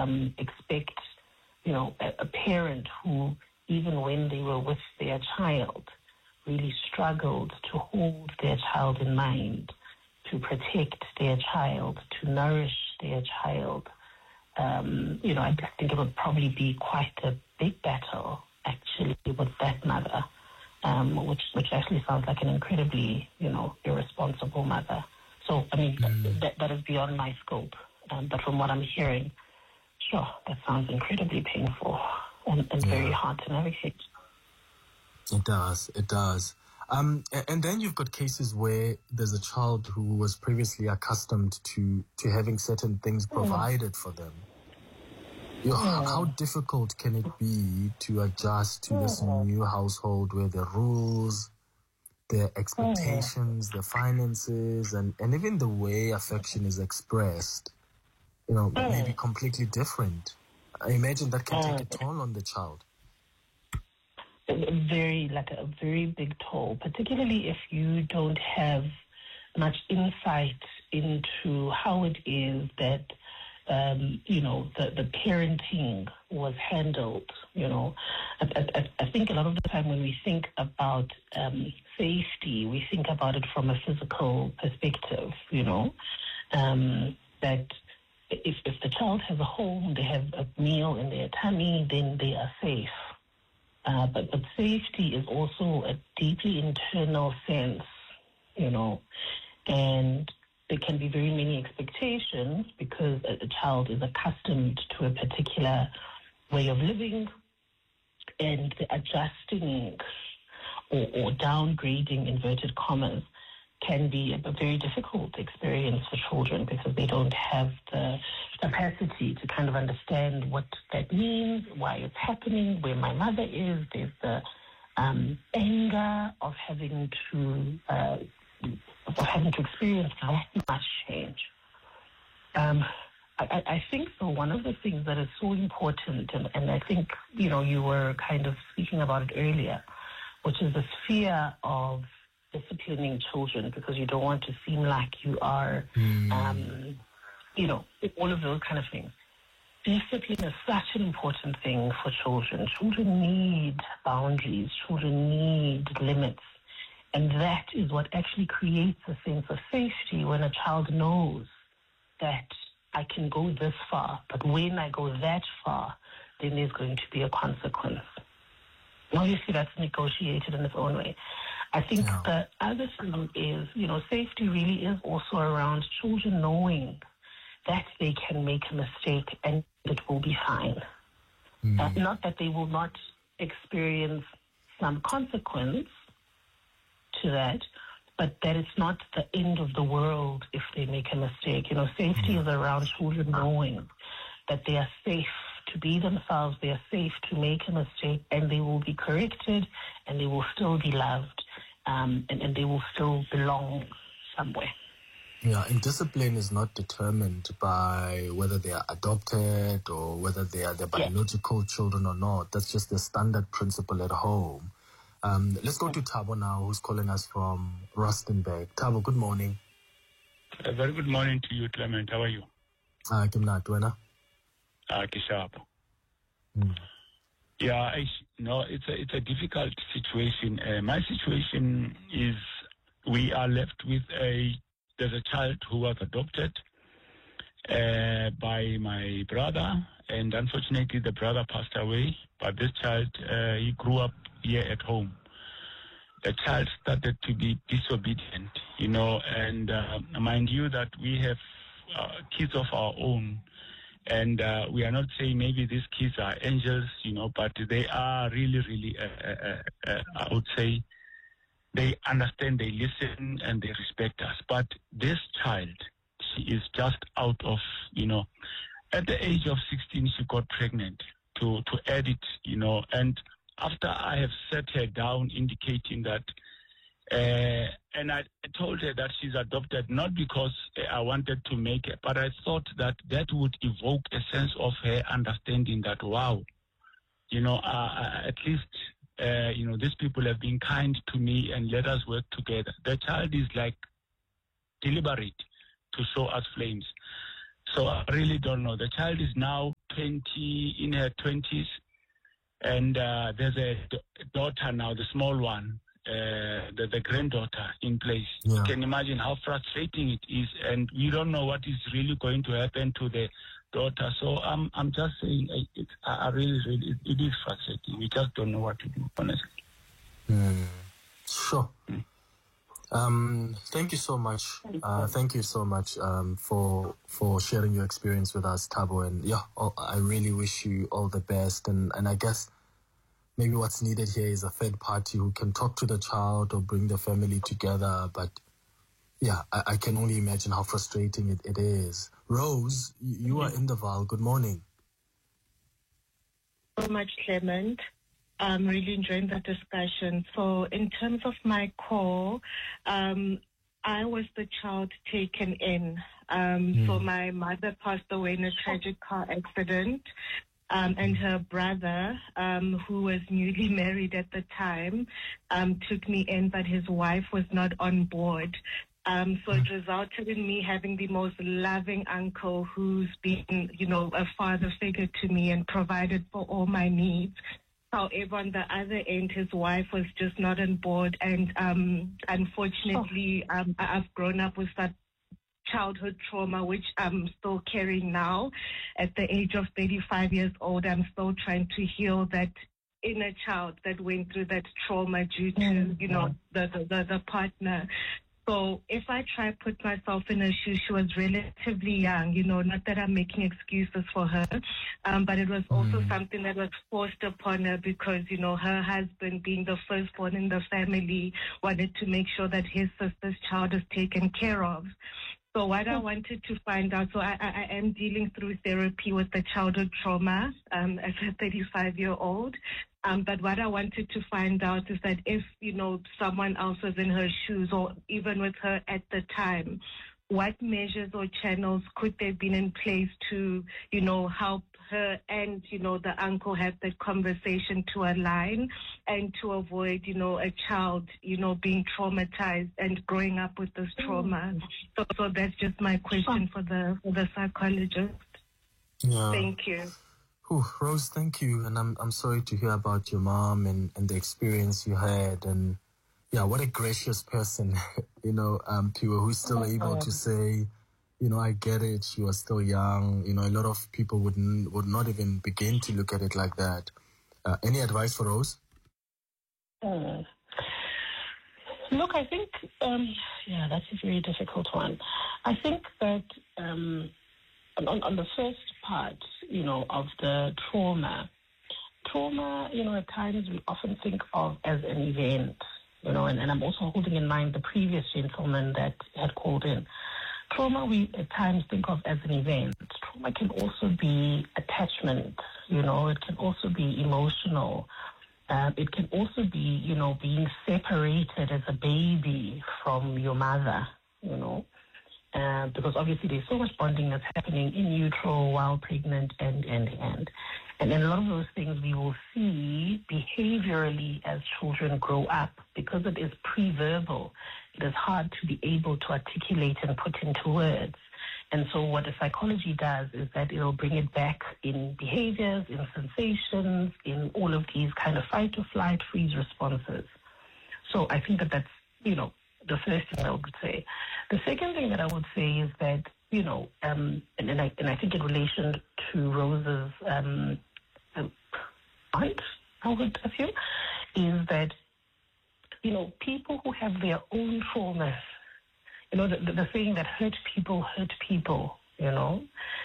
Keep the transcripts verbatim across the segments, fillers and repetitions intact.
um, expect, you know, a, a parent who, even when they were with their child, really struggled to hold their child in mind, to protect their child, to nourish their child. Um, you know, I just think it would probably be quite a big battle, actually, with that mother, um, which which actually sounds like an incredibly, you know, irresponsible mother. So, I mean, mm. that, that is beyond my scope. Um, but from what I'm hearing, sure, that sounds incredibly painful and, and yeah. very hard to navigate. It does, it does. Um, and then you've got cases where there's a child who was previously accustomed to, to having certain things provided for them. You know, how, how difficult can it be to adjust to this new household where the rules, the expectations, the finances, and, and even the way affection is expressed, you know, may be completely different? I imagine that can take a toll on the child. Very, like a very big toll, particularly if you don't have much insight into how it is that, um, you know, the, the parenting was handled. You know, I, I, I think a lot of the time when we think about um, safety, we think about it from a physical perspective, you know, um, that if, if the child has a home, they have a meal in their tummy, then they are safe. Uh, but, but safety is also a deeply internal sense, you know, and there can be very many expectations because a, a child is accustomed to a particular way of living, and the adjusting or, or downgrading, inverted commas, can be a, a very difficult experience for children because they don't have the capacity to kind of understand what that means, why it's happening, where my mother is. There's the um, anger of having to uh, of having to experience that much change. Um, I, I think so. One of the things that is so important, and, and I think you know you were kind of speaking about it earlier, which is this fear of disciplining children because you don't want to seem like you are, mm. um, you know, all of those kind of things. Discipline is such an important thing for children. Children need boundaries. Children need limits. And that is what actually creates a sense of safety when a child knows that I can go this far, but when I go that far, then there's going to be a consequence. Obviously, that's negotiated in its own way. I think yeah. the other thing is, you know, safety really is also around children knowing that they can make a mistake and it will be fine. Mm. Uh, not that they will not experience some consequence to that, but that it's not the end of the world if they make a mistake. You know, safety mm. is around children knowing that they are safe to be themselves, they are safe to make a mistake, and they will be corrected, and they will still be loved, um, and, and they will still belong somewhere. Yeah, and discipline is not determined by whether they are adopted or whether they are the biological yes. children or not. That's just the standard principle at home. Um, let's go to Thabo now, who's calling us from Rustenburg. Thabo, good morning. A very good morning to you, Clement. How are you? Uh, Kimna, Uh, Kishapo. Mm. Yeah, I no, it's a it's a difficult situation. Uh, my situation is we are left with a there's a child who was adopted uh, by my brother, and unfortunately the brother passed away. But this child uh, he grew up here at home. The child started to be disobedient, you know, and uh, mind you that we have uh, kids of our own. And uh, we are not saying maybe these kids are angels, you know, but they are really, really, uh, uh, uh, I would say, they understand, they listen, and they respect us. But this child, she is just out of, you know, at the age of sixteen, she got pregnant to, to edit, you know, and after I have set her down indicating that, Uh, and I told her that she's adopted, not because I wanted to make it, but I thought that that would evoke a sense of her understanding that, wow, you know, uh, at least, uh, you know, these people have been kind to me and let us work together. The child is like deliberate to show us flames. So I really don't know. The child is now twenty, in her twenties, and uh, there's a d- daughter now, the small one, uh, the, the granddaughter in place. Yeah. You can imagine how frustrating it is, and you don't know what is really going to happen to the daughter. So I'm I'm just saying, it, it, I really, really, it, it is frustrating. We just don't know what to do, honestly. Mm. Sure. Mm. Um, thank you so much. Uh, thank you so much um, for for sharing your experience with us, Thabo. And yeah, all, I really wish you all the best. And, and I guess maybe what's needed here is a third party who can talk to the child or bring the family together. But yeah, I, I can only imagine how frustrating it, it is. Rose, you, you are in the Vaal. Good morning. So much, Clement. I'm really enjoying the discussion. So in terms of my call, um, I was the child taken in. Um, mm. So my mother passed away in a tragic car accident, um, and her brother, um, who was newly married at the time, um, took me in, but his wife was not on board. Um, so it resulted in me having the most loving uncle who's been, you know, a father figure to me and provided for all my needs. However, on the other end, his wife was just not on board. And um, unfortunately, oh. um, I've grown up with that childhood trauma, which I'm still carrying now. At the age of thirty-five years old, I'm still trying to heal that inner child that went through that trauma due to, mm-hmm. you know, the, the, the, the partner. So if I try to put myself in her shoes, she was relatively young, you know, not that I'm making excuses for her, um, but it was also mm. something that was forced upon her because, you know, her husband, being the firstborn in the family, wanted to make sure that his sister's child is taken care of. So what I wanted to find out, so I, I, I am dealing through therapy with the childhood trauma um, as a thirty-five-year-old. Um, but what I wanted to find out is that if, you know, someone else was in her shoes or even with her at the time, what measures or channels could there have been in place to, you know, help her and, you know, the uncle have that conversation to align and to avoid, you know, a child, you know, being traumatized and growing up with this trauma. So, so that's just my question for the for the psychologist. Yeah. Thank you. Ooh, Rose, thank you. And I'm I'm sorry to hear about your mom and, and the experience you had. And yeah, what a gracious person, you know, um, Pure, who's still able to say, you know, I get it. She was still young. You know, a lot of people wouldn't would not even begin to look at it like that. Uh, any advice for Rose? Uh, look, I think, um, yeah, that's a very difficult one. I think that um, on, on the first part, you know, of the trauma, trauma, you know, at times we often think of as an event, you know, and, and I'm also holding in mind the previous gentleman that had called in. Trauma we at times think of as an event. Trauma can also be attachment, you know, it can also be emotional. Uh, it can also be, you know, being separated as a baby from your mother, you know, uh, because obviously there's so much bonding that's happening in utero while pregnant and, and, and. And in a lot of those things we will see behaviorally as children grow up because it is pre-verbal. It is hard to be able to articulate and put into words. And so what the psychology does is that it'll bring it back in behaviors, in sensations, in all of these kind of fight or flight, freeze responses. So I think that that's, you know, the first thing I would say. The second thing that I would say is that, you know, um, and, and, I, and I think in relation to Rose's um, um, aunt, I would assume, is that, you know, people who have their own traumas, you know, the, the, the saying that hurt people hurt people, you know,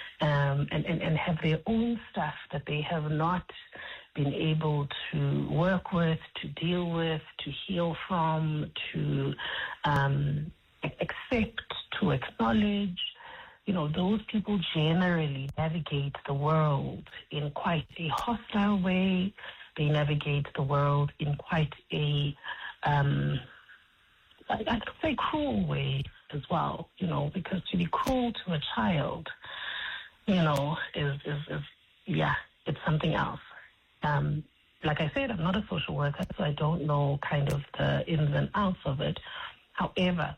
um, and, and, and have their own stuff that they have not been able to work with, to deal with, to heal from, to um, accept, to acknowledge. You know, those people generally navigate the world in quite a hostile way. They navigate the world in quite a, um, I, I could say cruel way as well, you know, because to be cruel to a child, you know, is, is, is yeah, it's something else. Um, like I said, I'm not a social worker, so I don't know kind of the ins and outs of it. However,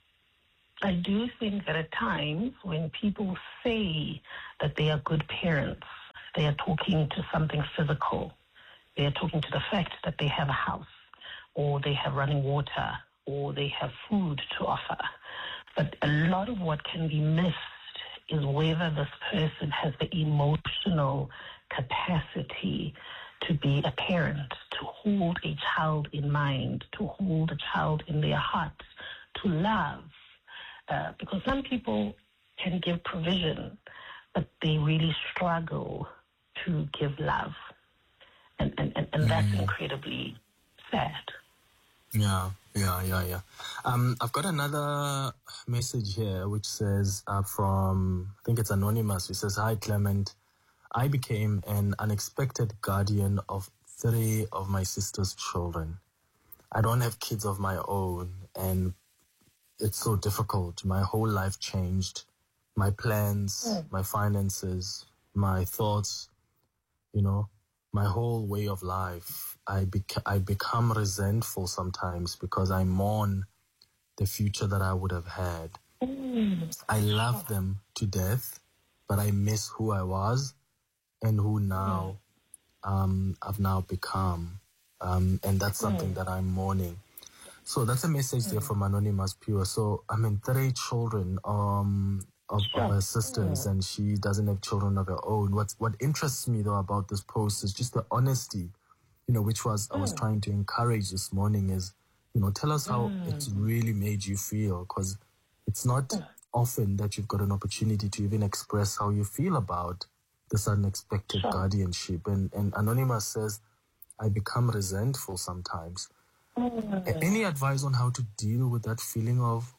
I do think that at times when people say that they are good parents, They are talking to something physical. They are talking to the fact that they have a house, or they have running water, or they have food to offer. But a lot of what can be missed is whether this person has the emotional capacity to be a parent, to hold a child in mind, to hold a child in their heart, to love. Uh, because some people can give provision, but they really struggle to give love. And, and, and, and that's mm. incredibly sad. Yeah, yeah, yeah, yeah. Um, I've got another message here which says uh, from, I think it's anonymous. It says, "Hi, Clement. I became an unexpected guardian of three of my sister's children. I don't have kids of my own, and it's so difficult. My whole life changed. My plans, mm. my finances, my thoughts, you know, my whole way of life. I, bec- I become resentful sometimes because I mourn the future that I would have had. Mm. I love them to death, but I miss who I was and who now mm. um, I've now become. Um, and that's something mm. that I'm mourning." So that's a message mm. there from Anonymous Pure. So, I mean, three children um, of, sure. of her sisters, mm. and she doesn't have children of her own. What's, what interests me, though, about this post is just the honesty, you know, which was mm. I was trying to encourage this morning is, you know, tell us how mm. it's really made you feel, because it's not mm. often that you've got an opportunity to even express how you feel about this unexpected sure. guardianship. And, and Anonymous says, "I become resentful sometimes." Mm. Any advice on how to deal with that feeling of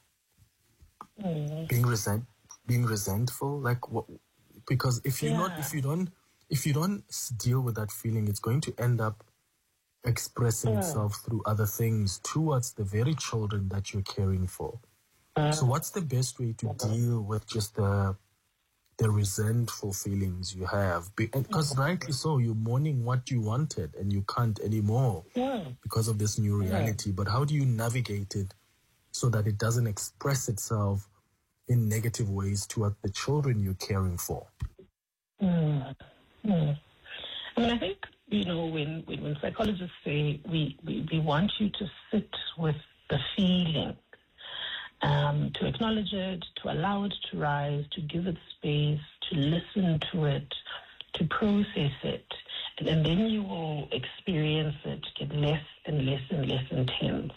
mm. being resent, being resentful? Like, what? Because if you yeah. not, if you don't, if you don't deal with that feeling, it's going to end up expressing mm. itself through other things towards the very children that you're caring for. Mm. So, what's the best way to mm. deal with just the the resentful feelings you have? Because rightly so, you're mourning what you wanted and you can't anymore yeah. because of this new reality. Yeah. But how do you navigate it so that it doesn't express itself in negative ways toward the children you're caring for? Mm. Mm. I mean, I think, you know, when, when, when psychologists say we, we, we want you to sit with the feeling, Um, to acknowledge it, to allow it to rise, to give it space, to listen to it, to process it. And, and then you will experience it get less and less and less intense.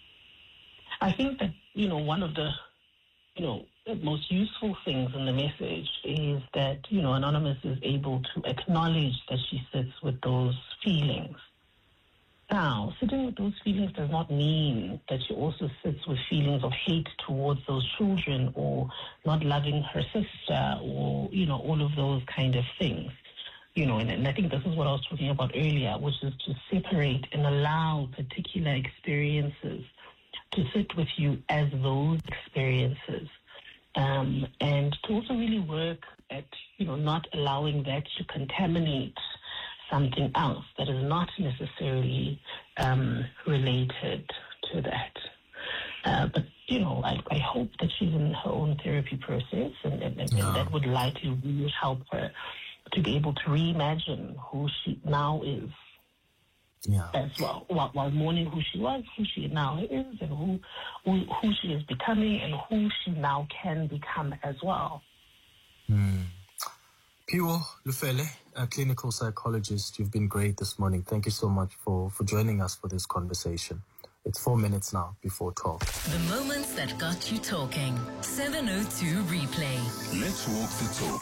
I think that, you know, one of the, you know, the most useful things in the message is that, you know, Anonymous is able to acknowledge that she sits with those feelings. Now, sitting with those feelings does not mean that she also sits with feelings of hate towards those children or not loving her sister or, you know, all of those kind of things. You know, and, and I think this is what I was talking about earlier, which is to separate and allow particular experiences to sit with you as those experiences. Um, and to also really work at, you know, not allowing that to contaminate something else that is not necessarily um, related to that. Uh, but, you know, I, I hope that she's in her own therapy process, and, and, and yeah. that would likely really help her to be able to reimagine who she now is yeah. as well, while, while mourning who she was, who she now is, and who, who, who she is becoming, and who she now can become as well. Mm. Piwo Lufele, a clinical psychologist, you've been great this morning. Thank you so much for, for joining us for this conversation. It's four minutes now before twelve. The moments that got you talking. seven oh two Replay. Let's walk the talk.